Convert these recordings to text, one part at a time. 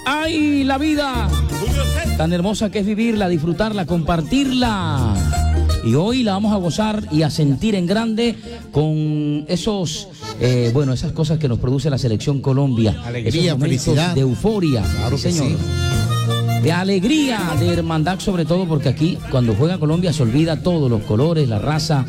¡Ay, la vida! Tan hermosa que es vivirla, disfrutarla, compartirla. Y hoy la vamos a gozar y a sentir en grande con esas cosas que nos produce la selección Colombia. Alegría, felicidad. De euforia. Claro sí, que señor. sí. De alegría, de hermandad sobre todo, porque aquí cuando juega Colombia se olvida todo, los colores, la raza,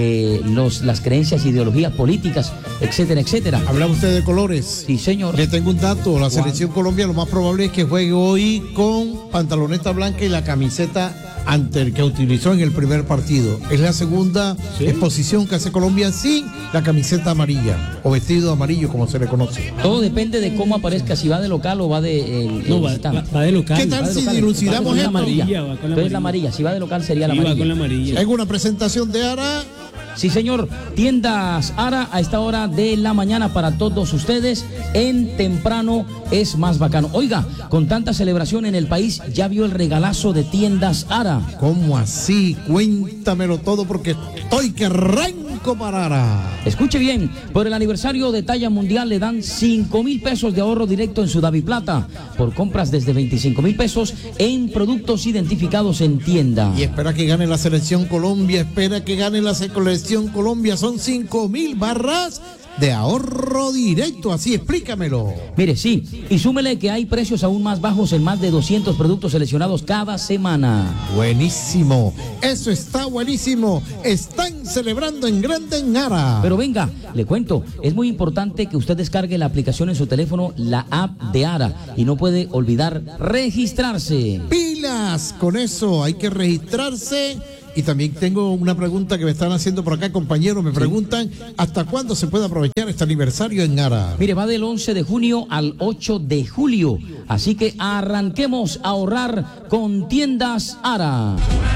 las creencias, ideologías políticas, etcétera, etcétera. Hablaba usted de colores. Sí, señor. Le tengo un dato, la selección Colombia lo más probable es que juegue hoy con pantaloneta blanca y la camiseta que utilizó en el primer partido. Es la segunda exposición que hace Colombia sin la camiseta amarilla o vestido amarillo como se le conoce. Todo depende de cómo aparezca, si va de local o va de visitante. Va de local. ¿Qué tal si dilucidamos la esto? amarilla? Entonces la amarilla, si va de local sería la Va amarilla. con la amarilla. En una presentación de Ara. Sí, señor. Tiendas Ara a esta hora de la mañana para todos ustedes. En temprano es más bacano. Oiga, con tanta celebración en el país, ¿ya vio el regalazo de Tiendas Ara? ¿Cómo así? Cuéntamelo todo porque estoy que arranco para Ara. Escuche bien, por el aniversario de talla mundial le dan 5,000 pesos de ahorro directo en su Daviplata por compras desde 25,000 pesos en productos identificados en tienda. Y espera que gane la selección Colombia, espera que gane la selección Colombia, son 5,000 barras de ahorro directo, así explícamelo. Mire, sí, y súmele que hay precios aún más bajos en más de 200 productos seleccionados cada semana. Buenísimo, eso está buenísimo, están celebrando en grande en Ara. Pero venga, le cuento, es muy importante que usted descargue la aplicación en su teléfono, la app de Ara, y no puede olvidar registrarse. Pilas, con eso hay que registrarse. Y también tengo una pregunta que me están haciendo por acá, compañeros. Me preguntan, ¿hasta cuándo se puede aprovechar este aniversario en Ara? Mire, va del 11 de junio al 8 de julio. Así que arranquemos a ahorrar con Tiendas Ara.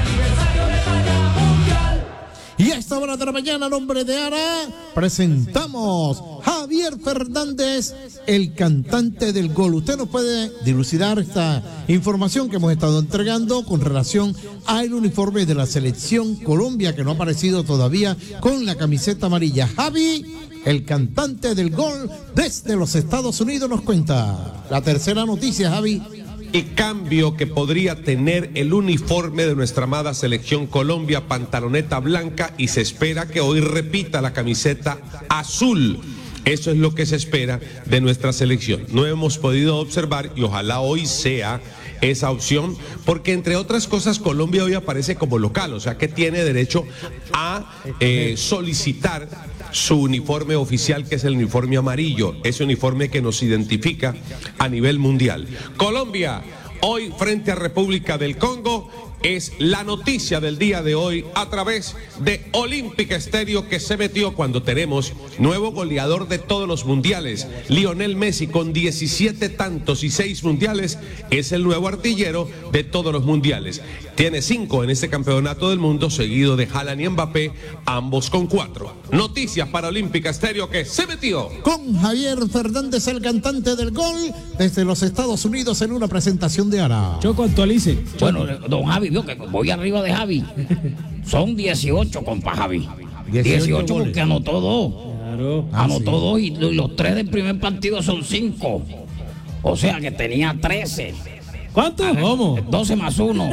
Y a esta hora de la mañana, a nombre de Ara, presentamos Javier Fernández, el cantante del gol. Usted nos puede dilucidar esta información que hemos estado entregando con relación al uniforme de la selección Colombia, que no ha aparecido todavía con la camiseta amarilla. Javi, el cantante del gol desde los Estados Unidos, nos cuenta la tercera noticia, Javi. El cambio que podría tener el uniforme de nuestra amada selección Colombia, pantaloneta blanca, y se espera que hoy repita la camiseta azul. Eso es lo que se espera de nuestra selección. No hemos podido observar, y ojalá hoy sea esa opción, porque entre otras cosas Colombia hoy aparece como local, o sea que tiene derecho a solicitar su uniforme oficial, que es el uniforme amarillo, ese uniforme que nos identifica a nivel mundial. Colombia, hoy frente a República del Congo, es la noticia del día de hoy a través de Olímpica Estéreo, que se metió cuando tenemos nuevo goleador de todos los mundiales. Lionel Messi, con 17 tantos y 6 mundiales, es el nuevo artillero de todos los mundiales. Tiene 5 en este campeonato del mundo, seguido de Haaland y Mbappé, ambos con 4. Noticias para Olímpica Estéreo, que se metió con Javier Fernández, el cantante del gol, desde los Estados Unidos, en una presentación de Ara. Choco, actualice. Bueno, don Javi, vio que voy arriba de Javi. Son 18, compa Javi. 18 porque anotó 2. Claro. Anotó 2 y los 3 del primer partido son 5. O sea que tenía 13. ¿Cuánto? ¿Cómo? 12 más 1.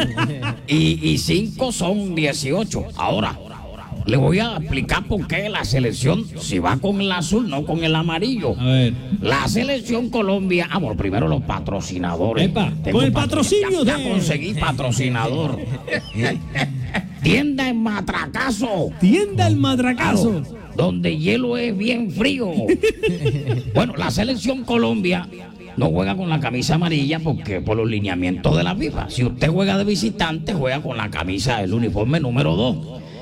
Y 5 son 18. Ahora, le voy a explicar por qué la selección, si va con el azul, no con el amarillo. A ver. La selección Colombia, bueno, primero los patrocinadores. Epa, con el patrocinio ya de... conseguí patrocinador. Tienda El Matracazo. Tienda El Matracazo. Claro, donde hielo es bien frío. Bueno, la selección Colombia no juega con la camisa amarilla porque por los lineamientos de la FIFA. Si usted juega de visitante, juega con la camisa, el uniforme número 2.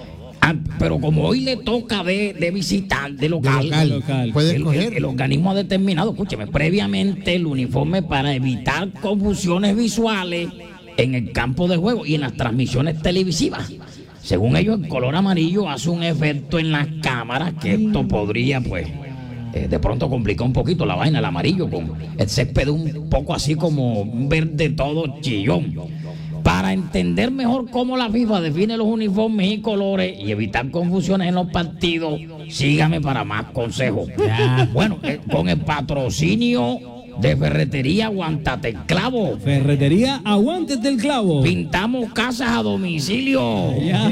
Pero como hoy le toca de visitante, de local, puede escoger. El organismo ha determinado, escúcheme, previamente el uniforme para evitar confusiones visuales en el campo de juego y en las transmisiones televisivas. Según ellos, el color amarillo hace un efecto en las cámaras que esto podría, pues, de pronto complicar un poquito la vaina, el amarillo, con el césped un poco así como un verde todo chillón. Para entender mejor cómo la FIFA define los uniformes y colores y evitar confusiones en los partidos, sígame para más consejos. Bueno, con el patrocinio de Ferretería Aguántate el Clavo. Ferretería Aguántate el Clavo. Pintamos casas a domicilio.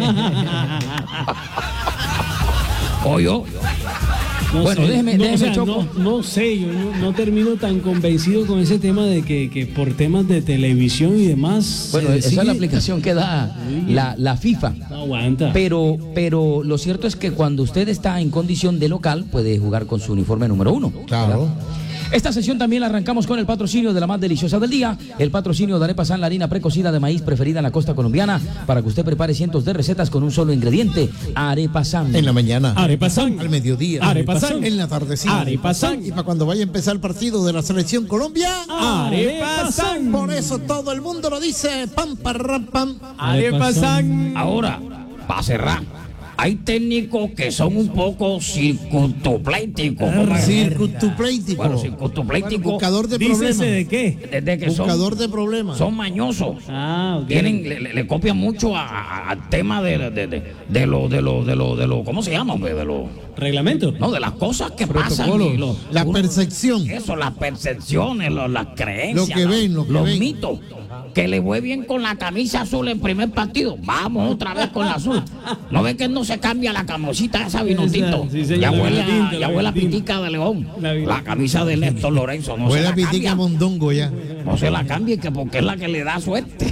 Oyo. No Bueno, sé, déjeme, o sea, Choco. no sé, yo no termino tan convencido con ese tema de que por temas de televisión y demás. Bueno, esa es la aplicación que da la FIFA. No aguanta. Pero lo cierto es que cuando usted está en condición de local, puede jugar con su uniforme número 1. Claro. Esta sesión también la arrancamos con el patrocinio de la más deliciosa del día, el patrocinio de Arepa San, la harina precocida de maíz preferida en la costa colombiana, para que usted prepare cientos de recetas con un solo ingrediente, Arepa San. En la mañana. Arepa San. Al mediodía. Arepa San. En la tardecita. Arepa San. Y para cuando vaya a empezar el partido de la selección Colombia. Arepa San. Por eso todo el mundo lo dice. Pam, parram, pam. Arepa San. Ahora, para cerrar, hay técnicos que son un poco circuntopléticos. Circuntoplético. Bueno, circuntoplético. Buscador de Dícese problemas. de qué. Desde que Buscador de problemas. son mañosos. Ah, ok. Le copian mucho al tema de lo, ¿cómo se llama? De lo, Reglamento. no, de las cosas que pasan. Protocolo. y La percepción. Eso, las percepciones, las creencias. Lo que ven, lo que los ven. mitos. Que le fue bien con la camisa azul en primer partido. Vamos otra vez con la azul. ¿No ve que él no se cambia la camosita esa vinotito? Sí, señor, Ya la huele vinotinto, ya huele a vinotinto. pitica de león. La vinotinto. La camisa de Néstor Lorenzo. No Huele se a la pitica cambia. mondongo ya. No se la cambie, que porque es la que le da suerte.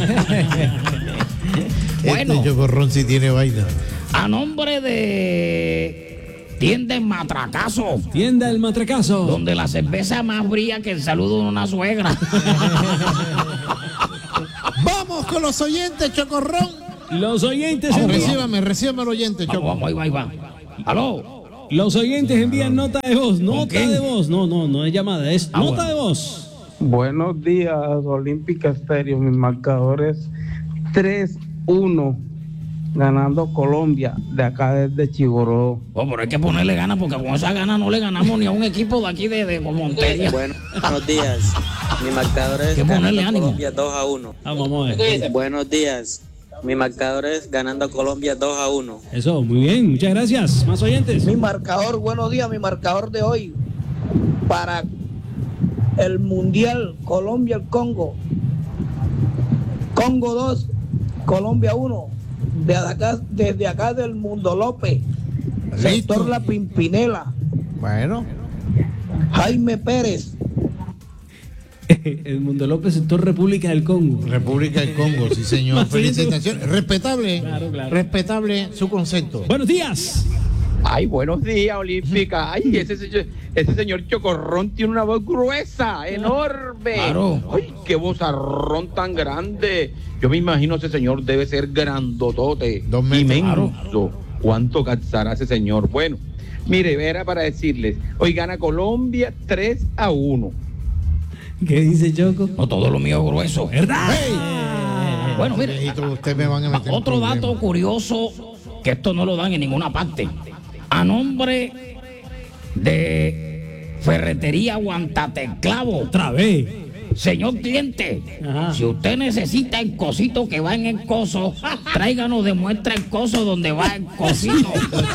Bueno. Este chocorrón sí tiene vaina. A nombre de Tienda en Matracazo, Tienda El Matracazo. donde la cerveza más brilla que el saludo de una suegra. Vamos con los oyentes, chocorrón. Los oyentes envían. Recíbame al oyente, Vamos, choco. vamos, ahí va. Aló. Los oyentes envían nota de voz. Nota quién? de voz. No es llamada, es Ah, nota bueno. de voz. Buenos días, Olímpica Estéreo. Mis marcadores 3-1, ganando Colombia, de acá desde Chigoró. Oh, pero hay que ponerle ganas porque con esa gana no le ganamos ni a un equipo de aquí de Montería. Buenos días. Mi marcador es Hay que ponerle ganando ánimo. Colombia 2-1. Vamos a ver. Buenos días. Mi marcador es ganando Colombia 2-1. Eso, muy bien. Muchas gracias. Más oyentes. Mi marcador, buenos días, mi marcador de hoy para el Mundial Colombia, el Congo. Congo 2, Colombia 1. Desde acá del Mundo López, sector La Pimpinela, Bueno. Jaime Pérez. El Mundo López, sector República del Congo. República del Congo, sí señor. Más Felicitaciones. Respetable. Claro. Respetable su concepto. Buenos días. Ay, buenos días, Olímpica. Ay, ese señor Chocorrón tiene una voz gruesa, enorme. Claro. Ay, qué vozarrón tan grande. Yo me imagino ese señor debe ser grandotote, 2 metros. inmenso. ¿Cuánto calzará ese señor? Bueno, mire, era para decirles, hoy gana Colombia 3-1. ¿Qué dice Choco? No, todo lo mío es grueso. ¿Verdad? Bueno, mire, Viejito, ustedes me van a meter en otro problemas. dato curioso, que esto no lo dan en ninguna parte. A nombre de Ferretería Aguántate el Clavo. Otra vez. Señor cliente, Ajá. si usted necesita el cosito que va en el coso, tráiganos de muestra el coso donde va el cosito.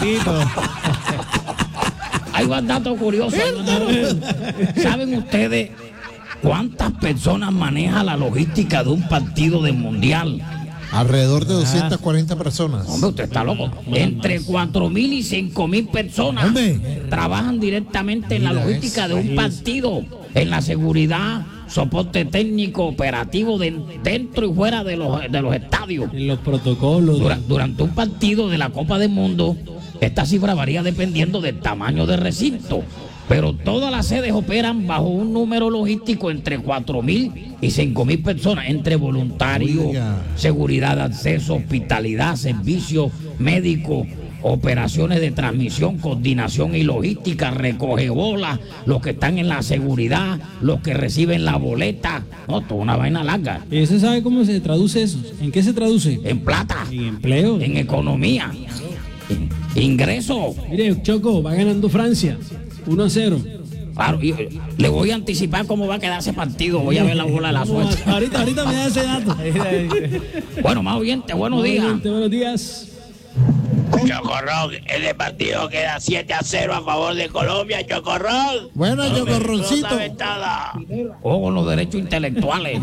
Hay un dato curioso. ¿Saben ustedes cuántas personas maneja la logística de un partido del mundial? Alrededor de 240 personas. Hombre, usted está loco. Entre 4.000 y 5.000 personas Hombre. trabajan directamente en la Mira logística eso. de un partido, en la seguridad, soporte técnico, operativo dentro y fuera de los estadios. En los protocolos. Durante un partido de la Copa del Mundo, esta cifra varía dependiendo del tamaño del recinto, pero todas las sedes operan bajo un número logístico entre 4.000 y 5.000 personas, entre voluntarios, Oiga. seguridad de acceso, hospitalidad, servicios médicos, operaciones de transmisión, coordinación y logística, recoge bolas, los que están en la seguridad, los que reciben la boleta. No, toda una vaina larga. ¿Y ¿Ese sabe cómo se traduce eso? ¿En qué se traduce? En plata, En empleo. en economía, ingresos. Mire, Choco, va ganando Francia. 1-0. Claro, y le voy a anticipar cómo va a quedar ese partido. Voy a ver la bola de la suerte. Ahorita me da ese dato. Bueno, más oyente, buenos días. Buenos días. Chocorrón, ese partido queda 7-0 a favor de Colombia, Chocorrón. Bueno, Chocorroncito. O con los derechos intelectuales.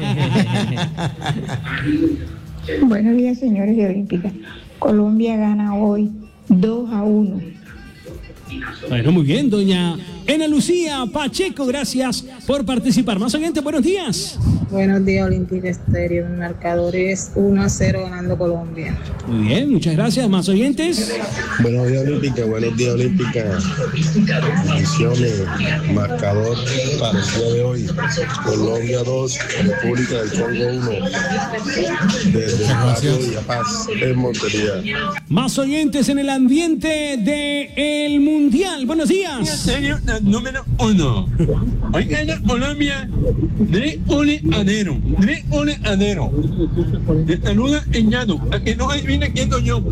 Buenos días, señores de Olímpica. Colombia gana hoy 2-1. Bueno, muy bien, doña Ana Lucía Pacheco, gracias por participar. Más oyentes, buenos días. Buenos días, Olímpica Estéreo. El marcador es 1-0 ganando Colombia. Muy bien, muchas gracias. Más oyentes. Buenos días, Olímpica. Buenos días, Olímpica. Bendiciones. Marcador para el día de hoy. Colombia 2, República del Congo 1. Desde el barrio de La Paz, en Montería. Más oyentes en el ambiente del Mundial. Buenos días. Serio, número 1. Hoy gana Colombia 3-1. 3-1. Te saluda Eñado. A que no adivina quién soy yo.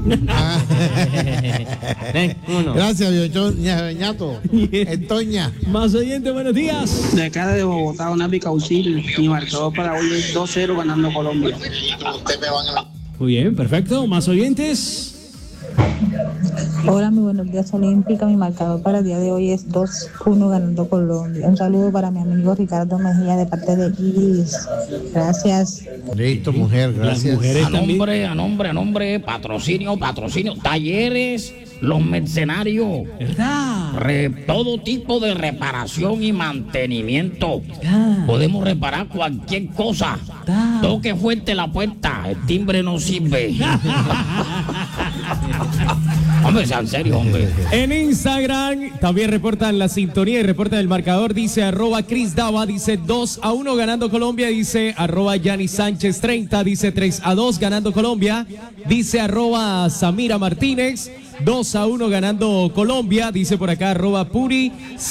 Gracias, Ñato. Entoña. Más oyentes, buenos días. De acá de Bogotá, una Auxilio. Mi marcador para hoy es 2-0 ganando Colombia. Muy bien, perfecto. Más oyentes. Hola, muy buenos días, Olímpica. Mi marcador para el día de hoy es 2-1 ganando Colombia. Un saludo para mi amigo Ricardo Mejía de parte de Iris. Gracias. Listo, mujer, gracias. A nombre, patrocinio, talleres, los mercenarios. ¿Verdad? Todo tipo de reparación y mantenimiento. Podemos reparar cualquier cosa. Toque fuerte la puerta, el timbre no sirve. Hombre, sean serios, hombre. En Instagram también reportan la sintonía y reportan el marcador. Dice @Cris Dava, dice 2-1 ganando Colombia. Dice @Yanni Sánchez 30, dice 3-2 ganando Colombia. Dice @Samira Martínez, 2-1 ganando Colombia. Dice por acá @Puri